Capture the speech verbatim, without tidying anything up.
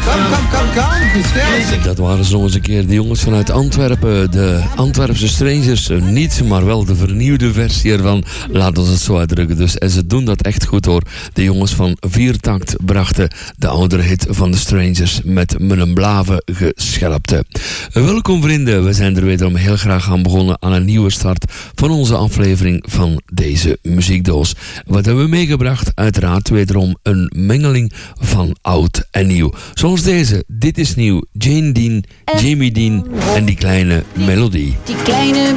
kom, kom, kom. Gezellig. Dat waren zo eens een keer de jongens vanuit Antwerpen. De Antwerpse Strangers. Niet, maar wel de vernieuwde versie ervan. Laat ons het zo uitdrukken. Dus, en ze doen dat echt goed hoor. De jongens van Viertakt brachten de oudere hit van de Strangers met mijn blaven geschelpte. Welkom vrienden. We zijn er wederom heel graag aan begonnen aan een nieuwe start van onze aflevering van deze muziekdoos. Wat hebben we meegebracht? Uiteraard wederom een mengeling van oud en nieuw. Zoals deze. Dit is nieuw. Jane Dean, Jamie Dean en die kleine melodie. Die kleine